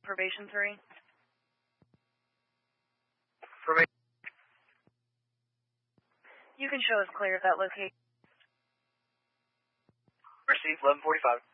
probation 3. Probation. You can show us clear of that location. Received 1145.